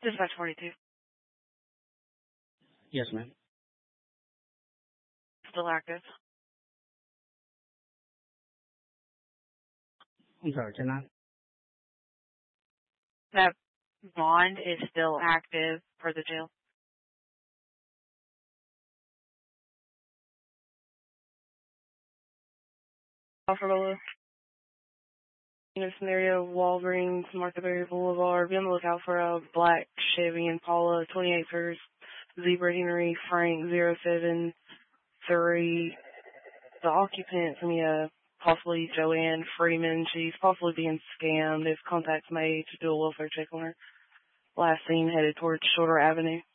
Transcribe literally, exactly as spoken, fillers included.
Dispatch forty-two. Yes, ma'am. Still active. I'm sorry, can I? That bond is still active for the jail. Alpharetta. In a scenario, Walgreens, Martha Berry Boulevard. Be on the lookout for a black Chevy Impala, twenty acres, Zebra Henry Frank zero seven three. The occupant's Mia, possibly Joanne Freeman. She's possibly being scammed. If contact's made to do a welfare check on her. Last seen headed towards Shorter Avenue.